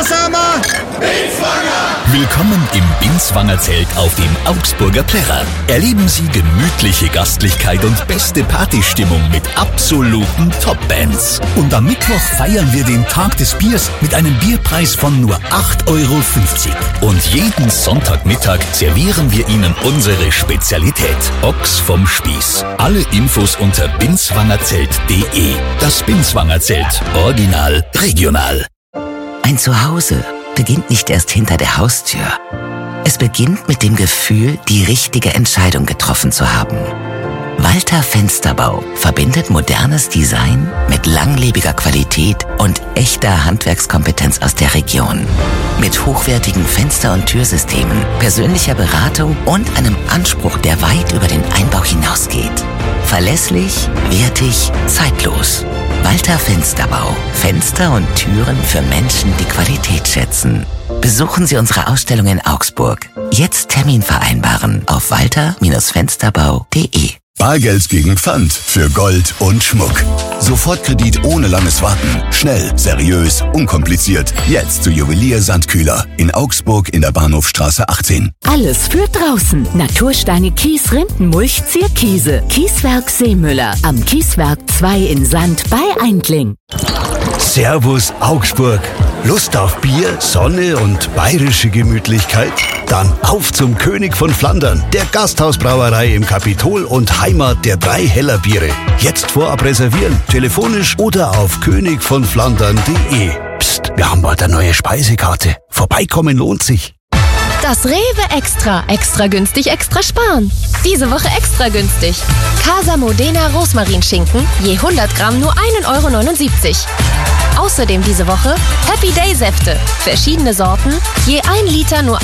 Was haben wir? Binswanger! Willkommen im Binswanger Zelt auf dem Augsburger Plärrer. Erleben Sie gemütliche Gastlichkeit und beste Partystimmung mit absoluten Top-Bands. Und am Mittwoch feiern wir den Tag des Biers mit einem Bierpreis von nur 8,50 €. Und jeden Sonntagmittag servieren wir Ihnen unsere Spezialität, Ochs vom Spieß. Alle Infos unter binswangerzelt.de. Das Binswanger Zelt. Original, regional. Ein Zuhause beginnt nicht erst hinter der Haustür. Es beginnt mit dem Gefühl, die richtige Entscheidung getroffen zu haben. Walter Fensterbau verbindet modernes Design mit langlebiger Qualität und echter Handwerkskompetenz aus der Region. Mit hochwertigen Fenster- und Türsystemen, persönlicher Beratung und einem Anspruch, der weit über den Einbau hinausgeht. Verlässlich, wertig, zeitlos. Walter Fensterbau. Fenster und Türen für Menschen, die Qualität schätzen. Besuchen Sie unsere Ausstellung in Augsburg. Jetzt Termin vereinbaren auf walter-fensterbau.de. Bargeld gegen Pfand für Gold und Schmuck. Sofortkredit ohne langes Warten. Schnell, seriös, unkompliziert. Jetzt zu Juwelier Sandkühler in Augsburg in der Bahnhofstraße 18. Alles für draußen. Natursteine, Kies, Rindenmulch, Zierkiese. Kieswerk Seemüller. Am Kieswerk 2 in Sand bei Eindling. Servus Augsburg. Lust auf Bier, Sonne und bayerische Gemütlichkeit? Dann auf zum König von Flandern, der Gasthausbrauerei im Kapitol und Heimat der 3 Heller Biere. Jetzt vorab reservieren, telefonisch oder auf königvonflandern.de. Psst, wir haben bald eine neue Speisekarte. Vorbeikommen lohnt sich. Das Rewe Extra. Extra günstig, extra sparen. Diese Woche extra günstig. Casa Modena Rosmarinschinken, je 100 Gramm nur 1,79 €. Außerdem diese Woche Happy Day Säfte. Verschiedene Sorten, je 1 Liter nur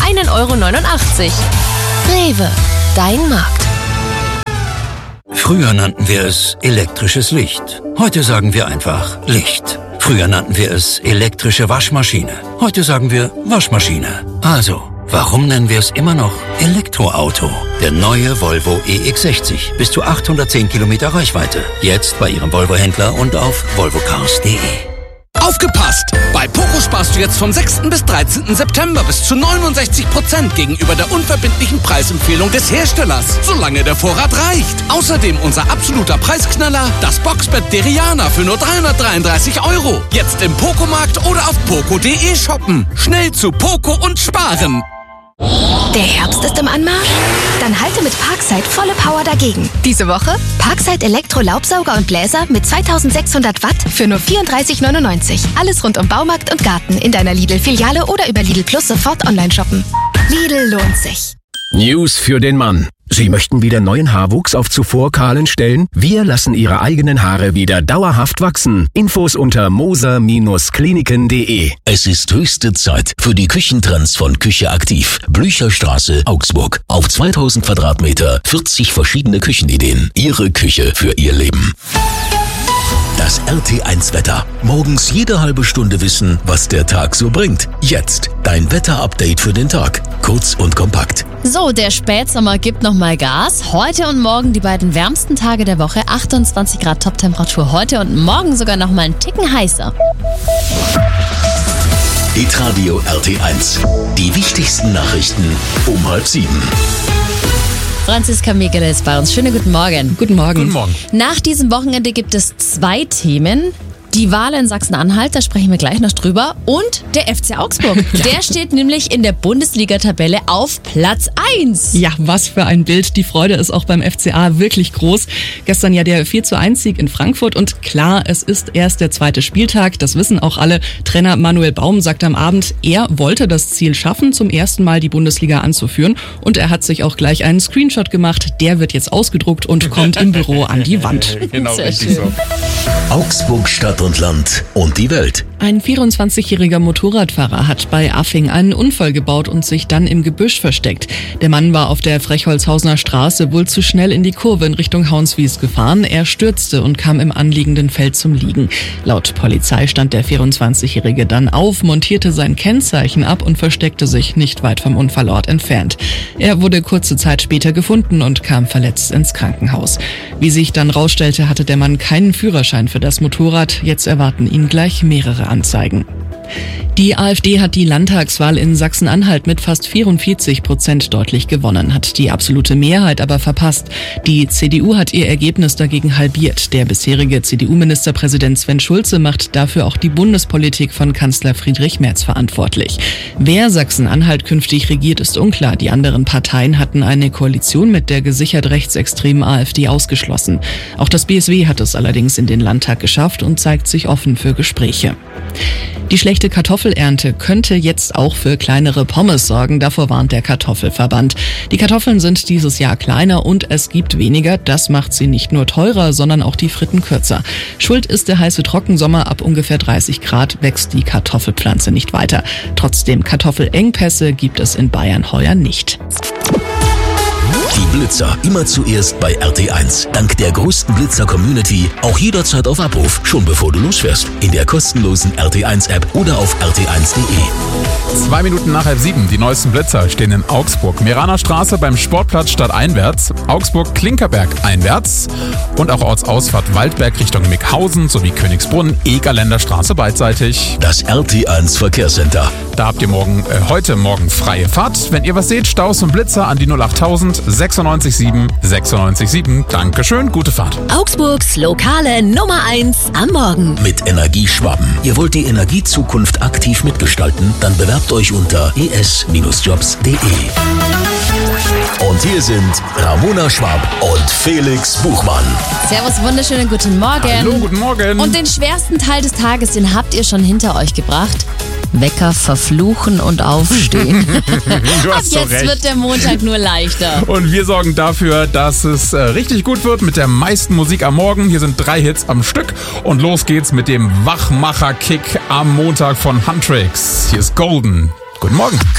1,89 €. Rewe, dein Markt. Früher nannten wir es elektrisches Licht. Heute sagen wir einfach Licht. Früher nannten wir es elektrische Waschmaschine. Heute sagen wir Waschmaschine. Also, warum nennen wir es immer noch Elektroauto? Der neue Volvo EX60. Bis zu 810 Kilometer Reichweite. Jetzt bei Ihrem Volvo-Händler und auf volvocars.de. Aufgepasst! Bei Poco sparst du jetzt vom 6. bis 13. September bis zu 69% gegenüber der unverbindlichen Preisempfehlung des Herstellers, solange der Vorrat reicht. Außerdem unser absoluter Preisknaller, das Boxbett Deriana für nur 333 €. Jetzt im Poco-Markt oder auf poco.de shoppen. Schnell zu Poco und sparen! Der Herbst ist im Anmarsch? Dann halte mit Parkside volle Power dagegen. Diese Woche Parkside Elektro-Laubsauger und Bläser mit 2600 Watt für nur 34,99 €. Alles rund um Baumarkt und Garten in deiner Lidl-Filiale oder über Lidl Plus sofort online shoppen. Lidl lohnt sich. News für den Mann. Sie möchten wieder neuen Haarwuchs auf zuvor kahlen Stellen? Wir lassen Ihre eigenen Haare wieder dauerhaft wachsen. Infos unter moser-kliniken.de. Es ist höchste Zeit für die Küchentrends von Küche Aktiv. Blücherstraße, Augsburg. Auf 2000 Quadratmeter, 40 verschiedene Küchenideen. Ihre Küche für Ihr Leben. Das RT1-Wetter. Morgens jede halbe Stunde wissen, was der Tag so bringt. Jetzt dein Wetter-Update für den Tag. Kurz und kompakt. So, der Spätsommer gibt nochmal Gas. Heute und morgen die beiden wärmsten Tage der Woche. 28 Grad Toptemperatur heute und morgen sogar nochmal einen Ticken heißer. Hitradio RT1. Die wichtigsten Nachrichten um 6:30. Franziska Megele ist bei uns. Schönen guten Morgen. Guten Morgen. Guten Morgen. Nach diesem Wochenende gibt es 2 Themen. Die Wahl in Sachsen-Anhalt, da sprechen wir gleich noch drüber. Und der FC Augsburg. Der steht nämlich in der Bundesliga-Tabelle auf Platz 1. Ja, was für ein Bild. Die Freude ist auch beim FCA wirklich groß. Gestern ja der 4:1-Sieg in Frankfurt. Und klar, es ist erst der 2. Spieltag. Das wissen auch alle. Trainer Manuel Baum sagte am Abend, er wollte das Ziel schaffen, zum ersten Mal die Bundesliga anzuführen. Und er hat sich auch gleich einen Screenshot gemacht. Der wird jetzt ausgedruckt und kommt im Büro an die Wand. Genau, richtig so. Augsburg, Stadt und Land und die Welt. Ein 24-jähriger Motorradfahrer hat bei Affing einen Unfall gebaut und sich dann im Gebüsch versteckt. Der Mann war auf der Frechholzhausener Straße wohl zu schnell in die Kurve in Richtung Haunswies gefahren. Er stürzte und kam im anliegenden Feld zum Liegen. Laut Polizei stand der 24-Jährige dann auf, montierte sein Kennzeichen ab und versteckte sich nicht weit vom Unfallort entfernt. Er wurde kurze Zeit später gefunden und kam verletzt ins Krankenhaus. Wie sich dann rausstellte, hatte der Mann keinen Führerschein für das Motorrad. Jetzt erwarten ihn gleich mehrere Anzeigen. Die AfD hat die Landtagswahl in Sachsen-Anhalt mit fast 44% deutlich gewonnen, hat die absolute Mehrheit aber verpasst. Die CDU hat ihr Ergebnis dagegen halbiert. Der bisherige CDU-Ministerpräsident Sven Schulze macht dafür auch die Bundespolitik von Kanzler Friedrich Merz verantwortlich. Wer Sachsen-Anhalt künftig regiert, ist unklar. Die anderen Parteien hatten eine Koalition mit der gesichert rechtsextremen AfD ausgeschlossen. Auch das BSW hat es allerdings in den Landtag geschafft und zeigt sich offen für Gespräche. Die schlechte Kartoffelernte könnte jetzt auch für kleinere Pommes sorgen, davor warnt der Kartoffelverband. Die Kartoffeln sind dieses Jahr kleiner und es gibt weniger. Das macht sie nicht nur teurer, sondern auch die Fritten kürzer. Schuld ist der heiße Trockensommer. Ab ungefähr 30 Grad wächst die Kartoffelpflanze nicht weiter. Trotzdem Kartoffelengpässe gibt es in Bayern heuer nicht. Die Blitzer immer zuerst bei RT1. Dank der größten Blitzer-Community auch jederzeit auf Abruf, schon bevor du losfährst. In der kostenlosen RT1-App oder auf rt1.de. 2 Minuten nach 6:30. Die neuesten Blitzer stehen in Augsburg. Meraner Straße beim Sportplatz stadteinwärts, Augsburg-Klinkerberg einwärts und auch Ortsausfahrt Waldberg Richtung Mickhausen sowie Königsbrunn, Egerländer Straße beidseitig. Das RT1 Verkehrscenter. Da habt ihr heute Morgen freie Fahrt. Wenn ihr was seht, Staus und Blitzer an die 08000 967 967. Dankeschön, gute Fahrt. Augsburgs lokale Nummer 1 am Morgen. Mit Energieschwaben. Ihr wollt die Energiezukunft aktiv mitgestalten? Dann bewerbt euch unter es-jobs.de. Und hier sind Ramona Schwab und Felix Buchmann. Servus, wunderschönen guten Morgen. Hallo, guten Morgen. Und den schwersten Teil des Tages, den habt ihr schon hinter euch gebracht. Wecker verfluchen und aufstehen. Du hast Ab jetzt recht. wird der Montag nur leichter. Und wir sorgen dafür, dass es richtig gut wird mit der meisten Musik am Morgen. Hier sind 3 Hits am Stück. Und los geht's mit dem Wachmacher-Kick am Montag von Huntrix. Hier ist Golden. Guten Morgen.